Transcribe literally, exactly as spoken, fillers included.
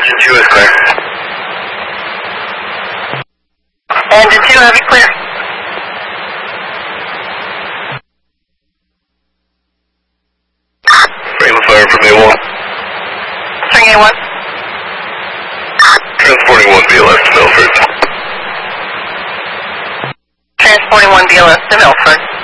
Engine two is clear. Engine two, have you clear? Frame of fire from A one. String A one. Transporting one B L S to Milford. Transporting one B L S to Milford.